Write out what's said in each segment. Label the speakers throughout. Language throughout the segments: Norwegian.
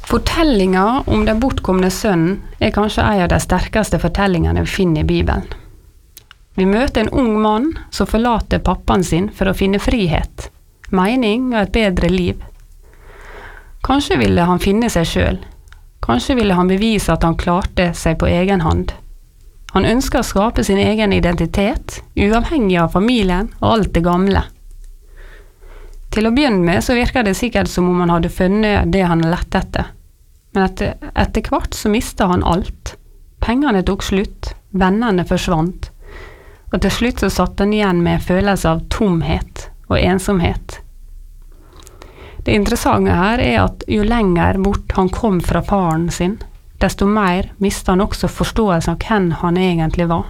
Speaker 1: Fortellinga om den bortkomne sønnen kanskje en av de sterkeste fortellingene vi finner i Bibelen. Vi møter en ung mann som forlater pappaen sin for å finne frihet, mening og et bedre liv. Kanskje ville han finne seg selv. Kanskje ville han bevise at han klarte seg på egen hånd. Han ønsker å skape sin egen identitet, uavhengig av familien og alt det gamle. Til å begynne med så virker det sikkert som om han hadde funnet det han lett etter. Men etter hvert så mistet han alt. Pengene tok slutt, vennene forsvant, og til slutt så satt han igjen med en følelse av tomhet og ensomhet. Det interessante her at jo lenger bort han kom fra faren sin, desto mer mistet han også forståelsen av hvem han egentlig var.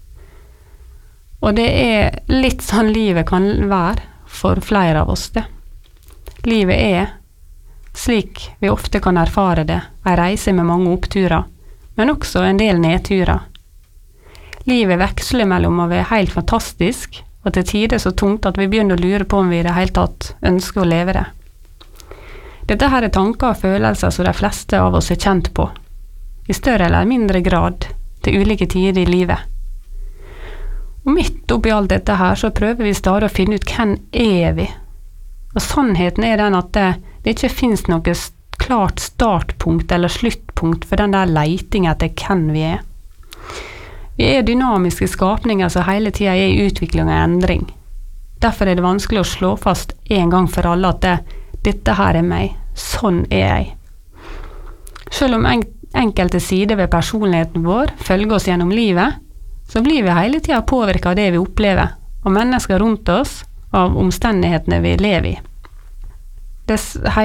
Speaker 1: Og det litt sånn livet kan være for flere av oss det. Livet slik vi ofte kan erfare det, en reise med mange oppturer, men også en del nedturer. Livet veksler mellom å være helt fantastisk, og til tider så tungt at vi begynner å lure på om vi i det hele tatt ønsker å leve det. Dette her tanker og følelser som de fleste av oss kjent på, i større eller mindre grad, til ulike tider i livet. Og midt oppi alt dette her så prøver vi stadig å finne ut hvem vi. Og sannheten den at det ikke finnes noe klart startpunkt eller sluttpunkt for den der leitingen etter hvem vi Vi dynamiske skapninger som hele tiden i utvikling og endring. Derfor det vanskelig å slå fast en gang for alle at dette her meg, sånn jeg. Selv om enkelte sider ved personligheten vår følger oss gjennom livet, så blir vi hele tiden påvirket av det vi opplever, og mennesker rundt oss, av omstendighetene vi lever i.